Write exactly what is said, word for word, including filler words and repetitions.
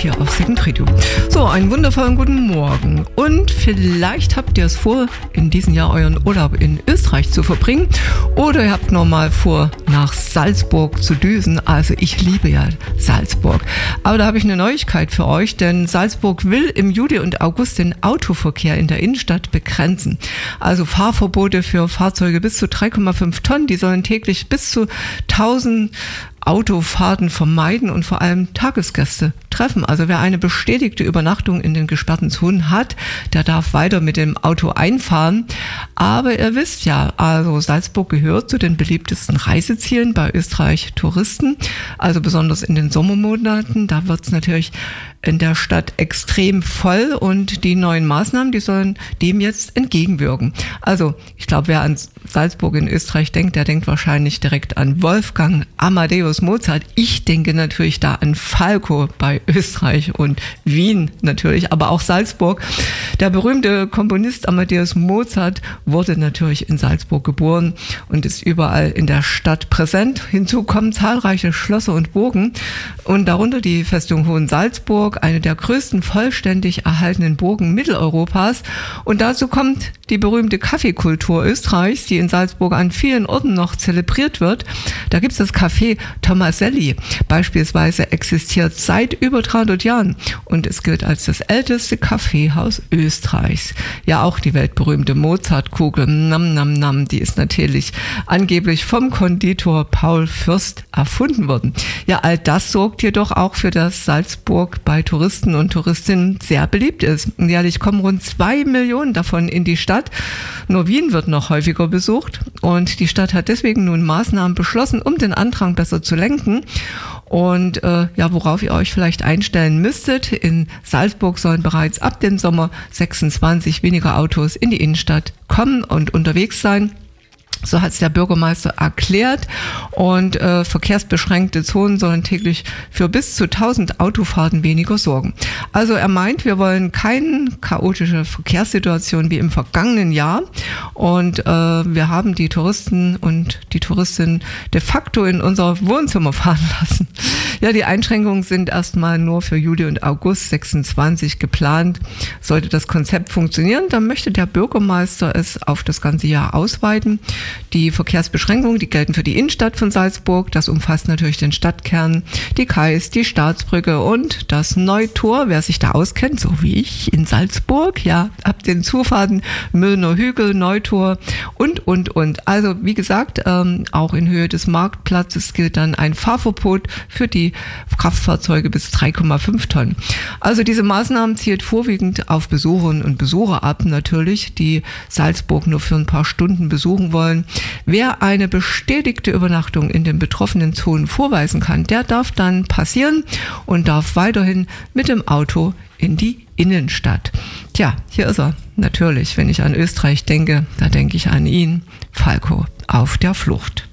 hier auf Second Radio. So, einen wundervollen guten Morgen. Und vielleicht habt ihr es vor, in diesem Jahr euren Urlaub in Österreich zu verbringen. Oder ihr habt nochmal vor, nach Salzburg zu düsen. Also ich liebe ja Salzburg. Aber da habe ich eine Neuigkeit für euch, denn Salzburg will im Juli und August den Autoverkehr in der Innenstadt begrenzen. Also Fahrverbote für Fahrzeuge bis zu drei Komma fünf Tonnen, die sollen täglich bis zu tausend Autofahrten vermeiden und vor allem Tagesgäste treffen. Also wer eine bestätigte Übernachtung in den gesperrten Zonen hat, der darf weiter mit dem Auto einfahren. Aber ihr wisst ja, also Salzburg gehört zu den beliebtesten Reisezielen bei Österreich-Touristen. Also besonders in den Sommermonaten, da wird es natürlich in der Stadt extrem voll und die neuen Maßnahmen, die sollen dem jetzt entgegenwirken. Also ich glaube, wer an Salzburg in Österreich denkt, der denkt wahrscheinlich direkt an Wolfgang Amadeus Mozart. Ich denke natürlich da an Falco bei Österreich und Wien natürlich, aber auch Salzburg. Der berühmte Komponist Amadeus Mozart wurde natürlich in Salzburg geboren und ist überall in der Stadt präsent. Hinzu kommen zahlreiche Schlösser und Burgen und darunter die Festung Hohensalzburg, eine der größten vollständig erhaltenen Burgen Mitteleuropas. Und dazu kommt die berühmte Kaffeekultur Österreichs, die in Salzburg an vielen Orten noch zelebriert wird. Da gibt es das Café Tomaselli. Beispielsweise existiert seit über dreihundert Jahren und es gilt als das älteste Kaffeehaus Österreichs. Ja, auch die weltberühmte Mozartkugel, nam nam nam, die ist natürlich angeblich vom Konditor Paul Fürst erfunden worden. Ja, all das sorgt jedoch auch für, dass Salzburg bei Touristen und Touristinnen sehr beliebt ist. Jährlich kommen rund zwei Millionen davon in die Stadt. Nur Wien wird noch häufiger besucht und die Stadt hat deswegen nun Maßnahmen beschlossen, um den Andrang besser zu lenken. Und äh, ja, worauf ihr euch vielleicht einstellen müsstet, in Salzburg sollen bereits ab dem Sommer sechsundzwanzig weniger Autos in die Innenstadt kommen und unterwegs sein. So hat es der Bürgermeister erklärt und äh, verkehrsbeschränkte Zonen sollen täglich für bis zu tausend Autofahrten weniger sorgen. Also er meint, wir wollen keine chaotische Verkehrssituation wie im vergangenen Jahr und äh, wir haben die Touristen und die Touristinnen de facto in unser Wohnzimmer fahren lassen. Ja, die Einschränkungen sind erstmal nur für Juli und August sechsundzwanzig geplant. Sollte das Konzept funktionieren, dann möchte der Bürgermeister es auf das ganze Jahr ausweiten. Die Verkehrsbeschränkungen, die gelten für die Innenstadt von Salzburg. Das umfasst natürlich den Stadtkern, die Kais, die Staatsbrücke und das Neutor. Wer sich da auskennt, so wie ich in Salzburg, ja, ab den Zufahrten Müllner Hügel, Neutor und, und, und. Also wie gesagt, ähm, auch in Höhe des Marktplatzes gilt dann ein Fahrverbot für die Kraftfahrzeuge bis drei Komma fünf Tonnen. Also diese Maßnahmen zielt vorwiegend auf Besucherinnen und Besucher ab, natürlich, die Salzburg nur für ein paar Stunden besuchen wollen. Wer eine bestätigte Übernachtung in den betroffenen Zonen vorweisen kann, der darf dann passieren und darf weiterhin mit dem Auto in die Innenstadt. Tja, hier ist er. Natürlich, wenn ich an Österreich denke, da denke ich an ihn, Falco auf der Flucht.